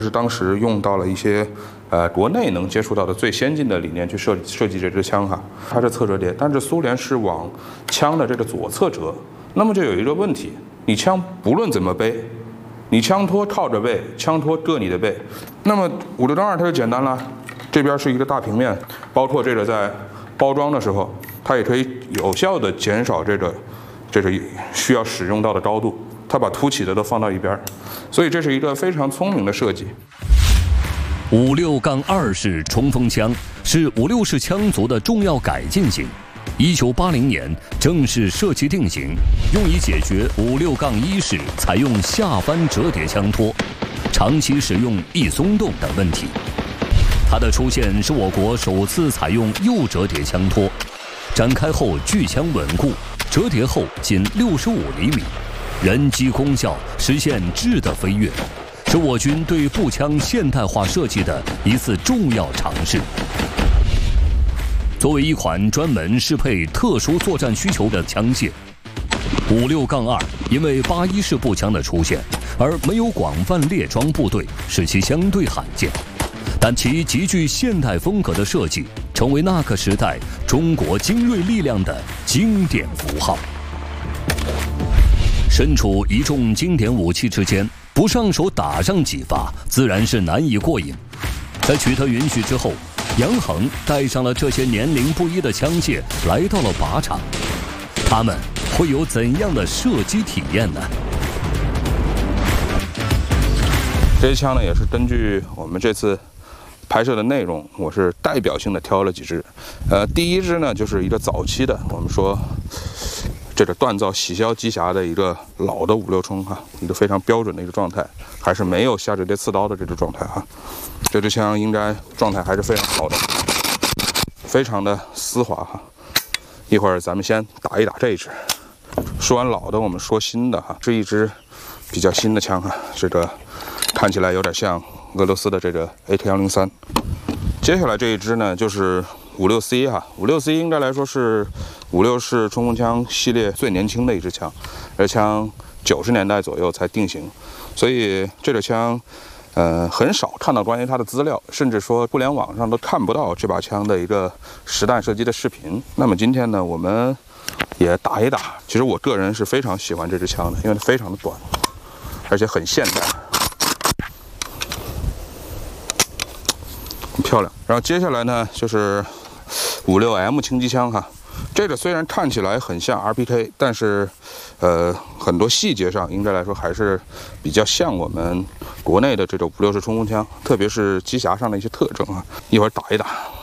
是当时用到了一些国内能接触到的最先进的理念去设计这支枪哈，它是侧折叠，但是苏联是往枪的这个左侧折，那么就有一个问题，你枪不论怎么背，你枪托靠着背，枪托硌你的背，那么56-2它就简单了，这边是一个大平面，包括这个在包装的时候，它也可以有效的减少这个需要使用到的高度。 它把凸起的都放到一边，所以这是一个非常聪明的设计。 56-2式冲锋枪是56式枪族的重要改进型，1980年正式设计定型，用以解决56-1式采用下翻折叠枪托、长期使用易松动等问题。它的出现是我国首次采用右折叠枪托，展开后距枪稳固，折叠后仅65厘米。 人机功效实现质的飞跃，是我军对步枪现代化设计的一次重要尝试。作为一款专门适配特殊作战需求的枪械，56-2因为81式步枪的出现而没有广泛列装部队，使其相对罕见。但其极具现代风格的设计，成为那个时代中国精锐力量的经典符号。 身处一众经典武器之间，不上手打上几发，自然是难以过瘾。在取得允许之后，杨恒带上了这些年龄不一的枪械，来到了靶场。他们会有怎样的射击体验呢？ 这些枪呢，也是根据我们这次拍摄的内容，我是代表性的挑了几支。第一支呢，就是一个早期的，我们说。 这个锻造洗削机匣的一个老的56冲哈，一个非常标准的一个状态，还是没有下折叠刺刀的这个状态哈。这支枪应该状态还是非常好的，非常的丝滑哈。一会儿咱们先打一打这一支。说完老的，我们说新的哈，是一支比较新的枪哈，这个看起来有点像俄罗斯的这个 AK-103。接下来这一支呢，就是56C 哈，56C 应该来说是56式冲锋枪系列最年轻的一支枪，这枪90年代左右才定型，所以这个枪，很少看到关于它的资料，甚至说互联网上都看不到这把枪的一个实弹射击的视频。那么今天呢，我们也打一打。其实我个人是非常喜欢这支枪的，因为它非常的短，而且很现代。 很漂亮，然后接下来呢就是56M 轻机枪哈，这个虽然看起来很像 RPK， 但是很多细节上应该来说还是比较像我们国内的这种56式冲锋枪，特别是机匣上的一些特征啊，一会儿打一打。